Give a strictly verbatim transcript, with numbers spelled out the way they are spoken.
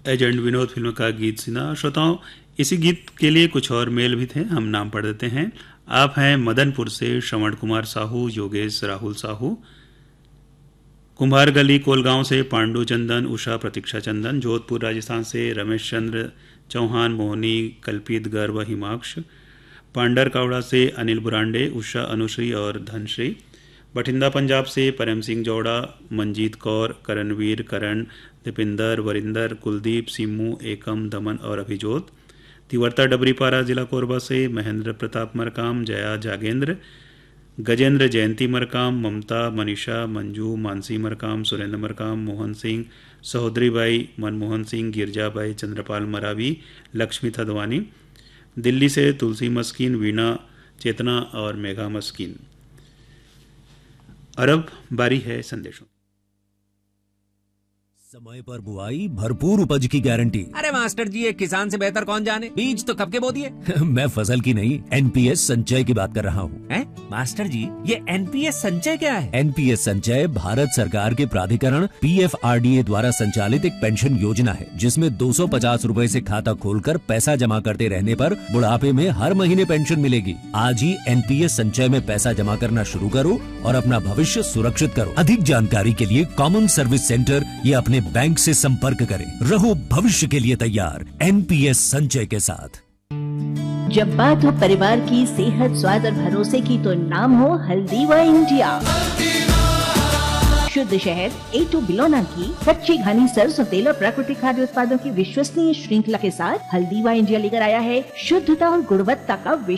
Agent Vinod film का गीत सुना। श्रोताओं, इसी गीत के लिए कुछ और मेल भी थे, हम नाम पढ़ देते हैं। आप हैं मदनपुर से श्रवण कुमार साहू, योगेश राहुल साहू, कुम्हार गली कोलगांव से पांडु चंदन, उषा प्रतीक्षा चंदन, जोधपुर राजस्थान से रमेश चंद्र चौहान, मोहनी, कल्पित गर्व, हिमाक्ष, पांडर कावड़ा से अनिल बुरांडे, उषा, अनुश्री और धनश्री, बठिंडा पंजाब से परम सिंह जोड़ा, मंजीत कौर, करणवीर, करण, दीपिंदर, वरिंदर, कुलदीप, सिमू, एकम, दमन और अभिजोत, तिवर्ता डबरीपारा जिला कोरबा से महेंद्र प्रताप मरकाम, जया जागेंद्र, गजेंद्र जयंती मरकाम, ममता, मनीषा, मंजू, मानसी मरकाम, सुरेंद्र मरकाम, मोहन सिंह, सहोदरीबाई, मनमोहन सिंह, गिरजाबाई, चंद्रपाल मरावी, लक्ष्मी थदवानी, दिल्ली से तुलसी मस्किन, वीणा, चेतना और मेघा मस्किन। अरब बारी है संदेशों। समय पर बुआई, भरपूर उपज की गारंटी। अरे मास्टर जी, एक किसान से बेहतर कौन जाने, बीज तो कब के बो दिए। मैं फसल की नहीं, एनपीएस संचय की बात कर रहा हूँ। हैं? मास्टर जी, ये एनपीएस संचय क्या है? एनपीएस संचय भारत सरकार के प्राधिकरण पीएफआरडीए द्वारा संचालित एक पेंशन योजना है, जिसमें दो सौ पचास रूपए से खाता खोलकर पैसा जमा करते रहने पर बुढ़ापे में हर महीने पेंशन मिलेगी। आज ही एनपीएस संचय में पैसा जमा करना शुरू करो और अपना भविष्य सुरक्षित करो। अधिक जानकारी के लिए कॉमन सर्विस सेंटर या अपने बैंक से संपर्क करें। रहो भविष्य के लिए तैयार एनपीएस संचय के साथ। जब बात हो परिवार की सेहत, स्वाद और भरोसे की, तो नाम हो हल्दीवा इंडिया। शुद्ध शहद ए टू बिलोना की कच्ची घानी सरसों तेल और प्राकृतिक खाद्य उत्पादों की विश्वसनीय श्रृंखला के साथ हल्दीवा इंडिया लेकर आया है शुद्धता और गुणवत्ता का